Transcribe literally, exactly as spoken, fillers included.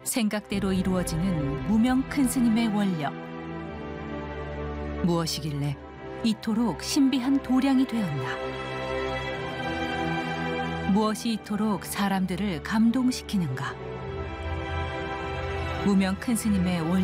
생각대로 이루어지는 무명 큰 스님의 원력. 무엇이길래 이토록 신비한 도량이 되었나? 무엇이 이토록 사람들을 감동시키는가? 무명 큰 스님의 원력.